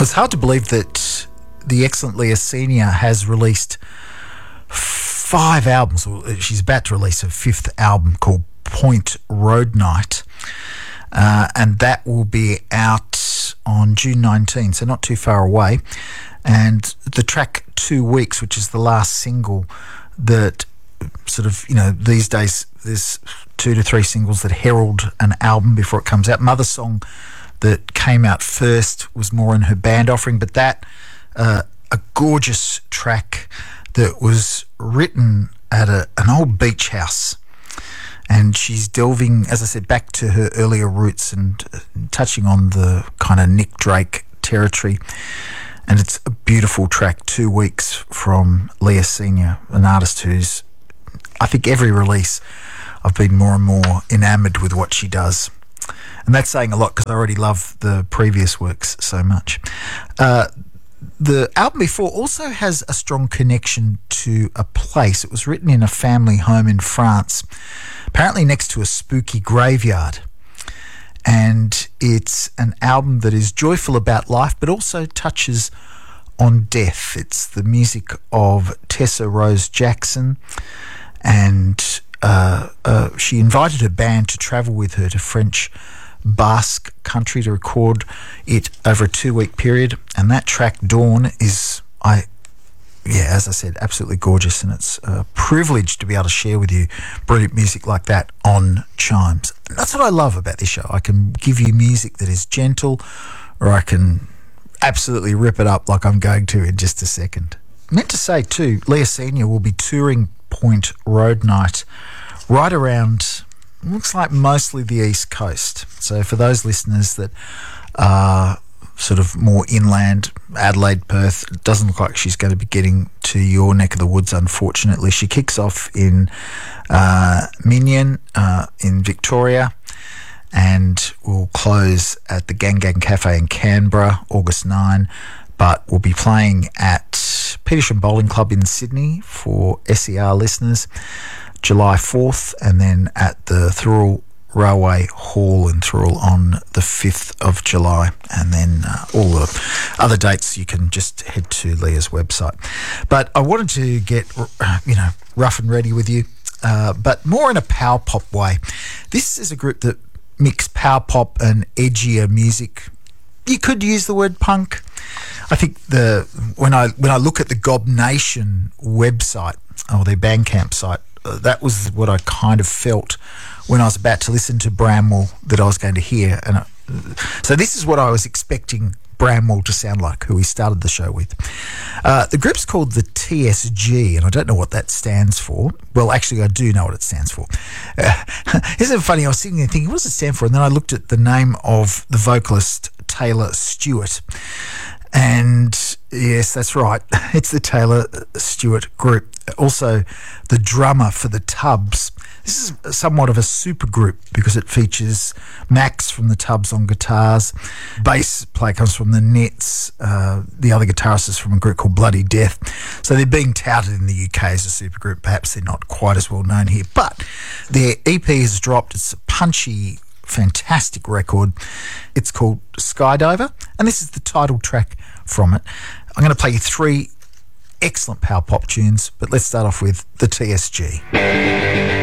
It's hard to believe that the excellent Leah Senior has released 5 albums. She's about to release her 5th album called Point Road Night, and that will be out on June 19, so not too far away. And the track 2 Weeks, which is the last single that sort of, these days there's 2 to 3 singles that herald an album before it comes out. Mother Song that came out first was more in her band offering, but that a gorgeous track that was written at an old beach house, and she's delving, as I said, back to her earlier roots and touching on the kind of Nick Drake territory. And it's a beautiful track, 2 Weeks, from Leah Senior, an artist who's, I think every release I've been more and more enamoured with what she does. And that's saying a lot because I already love the previous works so much. The album before also has a strong connection to a place. It was written in a family home in France, apparently next to a spooky graveyard. And it's an album that is joyful about life but also touches on death. It's the music of Tessa Rose Jackson, and she invited her band to travel with her to French Basque country to record it over a 2-week period. And that track Dawn is, as I said, absolutely gorgeous, and it's a privilege to be able to share with you brilliant music like that on Chimes. And that's what I love about this show. I can give you music that is gentle, or I can absolutely rip it up like I'm going to in just a second. I meant to say too, Leah Senior will be touring Point Road Night right around, looks like mostly the East Coast. So for those listeners that are sort of more inland, Adelaide, Perth, it doesn't look like she's going to be getting to your neck of the woods, unfortunately. She kicks off in Minion in Victoria, and will close at the Gang Gang Cafe in Canberra August 9, but will be playing at Petersham Bowling Club in Sydney for SER listeners July 4th, and then at the Thurl Railway Hall in Thurl on the 5th of July. And then all the other dates you can just head to Leah's website. But I wanted to get rough and ready with you, but more in a power pop way. This is a group that mix power pop and edgier music. You could use the word punk. I think when I look at the Gob Nation website, or their Bandcamp site, that was what I kind of felt when I was about to listen to Bramwell that I was going to hear. And so this is what I was expecting Bramwell to sound like, who we started the show with. The group's called the TSG, and I don't know what that stands for. Well, actually, I do know what it stands for. Isn't it funny? I was sitting there thinking, what does it stand for? And then I looked at the name of the vocalist, Taylor Stewart. And yes, that's right. It's the Taylor Stewart group. Also, the drummer for the Tubs. This is somewhat of a super group because it features Max from the Tubs on guitars. Bass player comes from the Nets. The other guitarist is from a group called Bloody Death. So they're being touted in the UK as a super group. Perhaps they're not quite as well known here. But their EP has dropped. It's a punchy, fantastic record. It's called Skydiver, and this is the title track from it. I'm going to play you 3 excellent power pop tunes, but let's start off with the TSG.